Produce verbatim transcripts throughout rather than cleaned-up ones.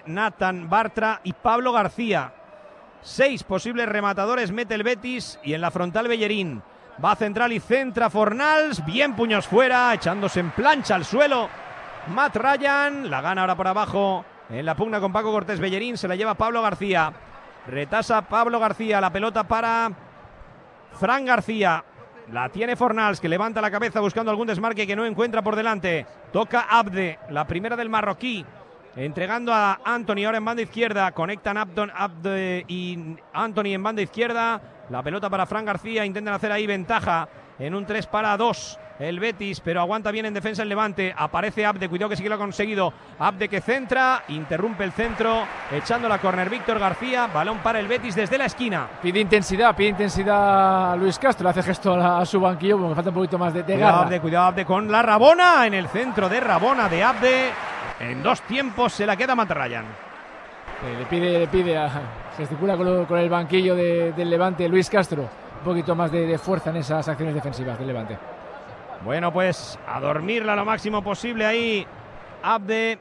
Nathan Bartra y Pablo García. Seis posibles rematadores mete el Betis y en la frontal Bellerín. Va central y centra Fornals, bien puños fuera, echándose en plancha al suelo. Matt Ryan, la gana ahora por abajo en la pugna con Paco Cortés. Bellerín se la lleva Pablo García. Retasa Pablo García, la pelota para Fran García. La tiene Fornals, que levanta la cabeza buscando algún desmarque que no encuentra por delante. Toca Abde, la primera del marroquí. Entregando a Anthony ahora en banda izquierda. Conectan Abdon, Abde y Anthony en banda izquierda. La pelota para Fran García. Intentan hacer ahí ventaja en un tres para dos. El Betis, pero aguanta bien en defensa el Levante. Aparece Abde, cuidado que sí que lo ha conseguido. Abde que centra, interrumpe el centro, echando la córner Víctor García. Balón para el Betis desde la esquina. Pide intensidad, pide intensidad a Luis Castro. Le hace gesto a, la, a su banquillo porque falta un poquito más de, de cuidado, garra. Abde, cuidado Abde con la Rabona. En el centro de Rabona de Abde. En dos tiempos se la queda Matt Ryan. Eh, le pide, le pide a, gesticula con, lo, con el banquillo de, del Levante Luis Castro. Un poquito más de, de fuerza en esas acciones defensivas del Levante. Bueno, pues a dormirla lo máximo posible ahí. Abde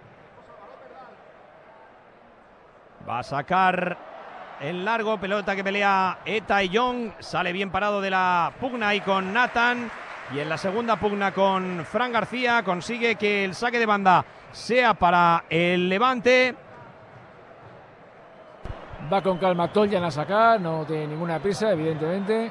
va a sacar en largo, pelota que pelea Eta y Young. Sale bien parado de la pugna ahí con Nathan. Y en la segunda pugna con Fran García consigue que el saque de banda sea para el Levante. Va con calma Toljan a sacar, no tiene ninguna prisa, evidentemente.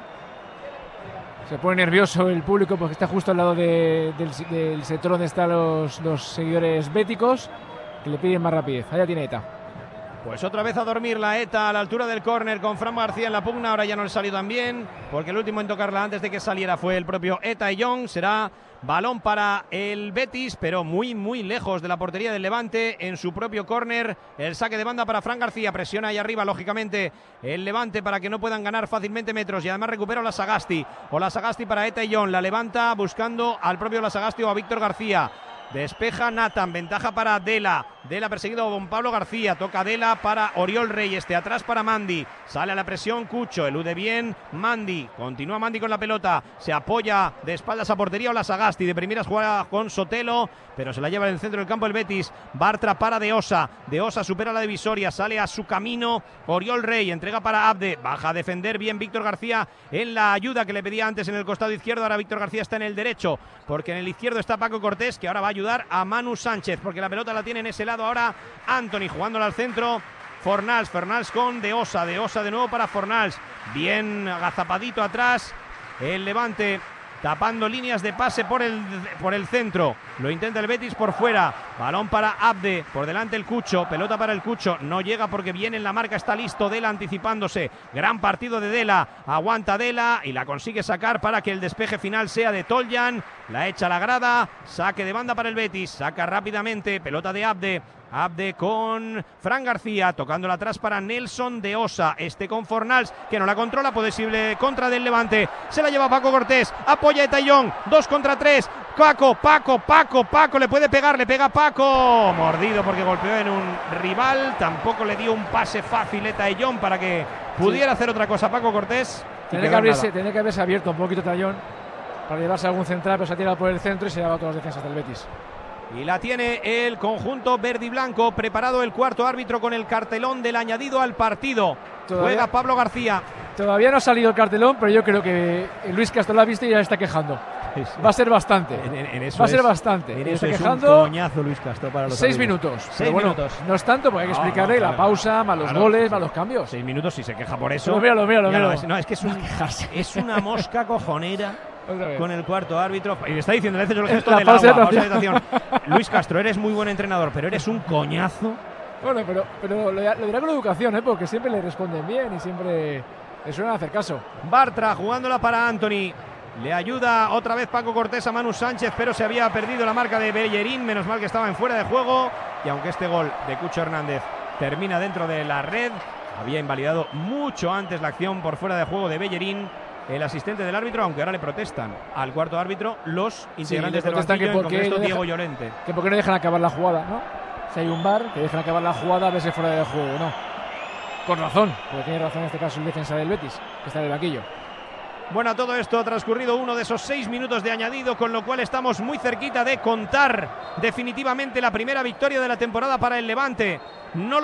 Se pone nervioso el público porque está justo al lado de, del, del sector donde están los, los seguidores béticos, que le piden más rapidez. Allá tiene Eta. Pues otra vez a dormir la Eta a la altura del córner con Fran García en la pugna. Ahora ya no le salió tan bien, porque el último en tocarla antes de que saliera fue el propio Eta y Young. Será balón para el Betis, pero muy muy lejos de la portería del Levante, en su propio córner. El saque de banda para Fran García, presiona ahí arriba lógicamente el Levante para que no puedan ganar fácilmente metros, y además recupera la Sagasti, o la Sagasti para Eta y Young. La levanta buscando al propio la Sagasti o a Víctor García. Despeja Nathan, ventaja para Dela. Dela perseguido con Pablo García. Toca Dela para Oriol Reyes. De atrás para Mandi. Sale a la presión Cucho. Elude bien Mandi. Continúa Mandi con la pelota. Se apoya de espaldas a portería o la Sagasti. De primeras juega con Sotelo, pero se la lleva en el centro del campo el Betis. Bartra para De Osa. De Osa supera la divisoria. Sale a su camino Oriol Rey. Entrega para Abde. Baja a defender bien Víctor García en la ayuda que le pedía antes en el costado izquierdo. Ahora Víctor García está en el derecho, porque en el izquierdo está Paco Cortés, que ahora va a ayudar a Manu Sánchez, porque la pelota la tiene en ese lado ahora Anthony, jugándola al centro. Fornals, Fornals con De Osa, De Osa de nuevo para Fornals, bien agazapadito atrás el Levante, tapando líneas de pase por el, por el centro. Lo intenta el Betis por fuera. Balón para Abde, por delante el Cucho, pelota para el Cucho, no llega porque viene en la marca, está listo Dela anticipándose. Gran partido de Dela, aguanta Dela y la consigue sacar para que el despeje final sea de Toljan. La echa a la grada, saque de banda para el Betis, saca rápidamente, pelota de Abde. Abde con Fran García, tocándola atrás para Nelson De Osa, este con Fornals, que no la controla, posible contra del Levante, se la lleva Paco Cortés, apoya a Eta y Young, dos contra tres, Paco, Paco, Paco, Paco, le puede pegar, le pega Paco, mordido porque golpeó en un rival, tampoco le dio un pase fácil Eta y Young para que pudiera sí. hacer otra cosa Paco Cortés. Tendría que, abrirse, tendría que haberse abierto un poquito Eta y Young para llevarse a algún central, pero se ha tirado por el centro y se ha llevado a todas las defensas del Betis. Y la tiene el conjunto verde y blanco, preparado el cuarto árbitro con el cartelón del añadido al partido. Todavía, juega Pablo García. Todavía no ha salido el cartelón, pero yo creo que Luis Castro lo ha visto y ya está quejando. Sí, sí. Va a ser bastante. En, en, en eso Va a ser es, bastante. En eso está es quejando. Un coñazo Luis Castro para los Seis amigos. minutos. Seis bueno, minutos. No es tanto, porque hay que explicarle no, no, claro, la pausa, más los claro, goles, sí. más los cambios. Seis minutos si se queja por eso. Pero míralo, míralo, míralo. No, es, no, es que es, un, es una mosca cojonera. Con el cuarto árbitro y le está diciendo, le hace el gesto del agua, pausa de natación. Luis Castro, eres muy buen entrenador, pero eres un coñazo. Bueno, pero, pero lo, lo dirá con educación, ¿eh? Porque siempre le responden bien y siempre le suelen hacer caso. Bartra jugándola para Anthony. Le ayuda otra vez Paco Cortés a Manu Sánchez, pero se había perdido la marca de Bellerín, menos mal que estaba en fuera de juego. Y aunque este gol de Cucho Hernández termina dentro de la red, había invalidado mucho antes la acción por fuera de juego de Bellerín, el asistente del árbitro, aunque ahora le protestan al cuarto árbitro los integrantes sí, del banquillo, en concreto Diego Llorente. Que porque no dejan acabar la jugada, ¿no? Si hay un V A R, que dejan acabar la jugada a verse fuera de juego, ¿no? Con razón, porque tiene razón en este caso el defensa del Betis, que está en el banquillo. Bueno, a todo esto ha transcurrido uno de esos seis minutos de añadido, con lo cual estamos muy cerquita de contar definitivamente la primera victoria de la temporada para el Levante. No lo